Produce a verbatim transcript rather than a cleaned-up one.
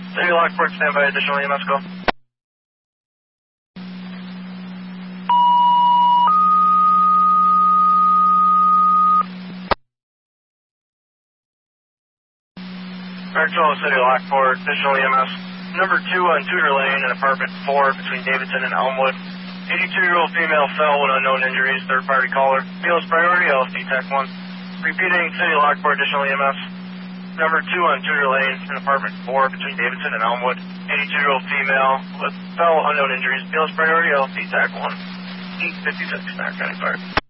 City Lockport, stand by, additional E M S call. Virtual City Lockport, additional E M S. Number two on Tudor Lane in apartment four between Davidson and Elmwood. eighty-two-year-old female fell with unknown injuries, third-party caller. Feels priority, L S D Tech one. Repeating, City Lockport, additional E M S. Number two on Tudor Lane in apartment four between Davidson and Elmwood. eighty-two-year-old female with fell with unknown injuries. Feels priority, L S D Tech one. eight fifty-six, County Fire.